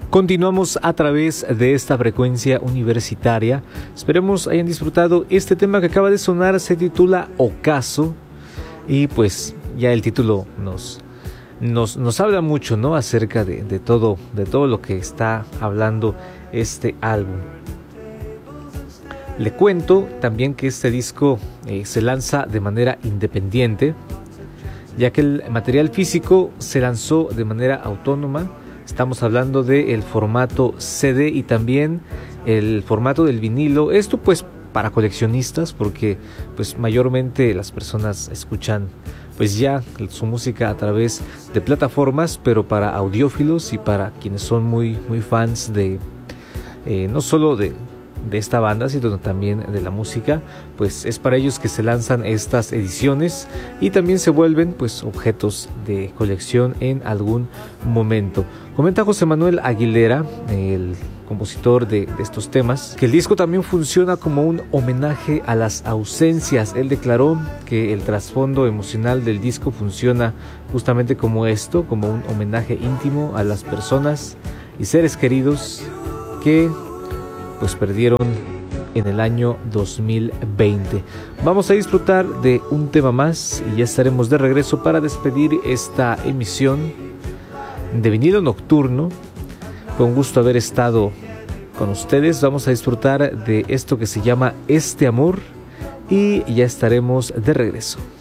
Continuamos a través de esta frecuencia universitaria. Esperemos hayan disfrutado este tema que acaba de sonar. Se titula Ocaso. Y pues ya el título nos habla mucho, ¿no? Acerca de todo lo que está hablando este álbum. Le cuento también que este disco se lanza de manera independiente, ya que el material físico se lanzó de manera autónoma. Estamos hablando del formato CD y también el formato del vinilo. Esto pues para coleccionistas, porque pues mayormente las personas escuchan pues ya su música a través de plataformas, pero para audiófilos y para quienes son muy fans de no solo de esta banda, sino también de la música, pues es para ellos que se lanzan estas ediciones y también se vuelven pues objetos de colección en algún momento. Comenta José Manuel Aguilera, el compositor de estos temas, que el disco también funciona como un homenaje a las ausencias. Él declaró que el trasfondo emocional del disco funciona justamente como esto, como un homenaje íntimo a las personas y seres queridos que pues perdieron en el año 2020. Vamos a disfrutar de un tema más y ya estaremos de regreso para despedir esta emisión de Vinilo Nocturno. Con gusto haber estado con ustedes. Vamos a disfrutar de esto que se llama Este Amor y ya estaremos de regreso.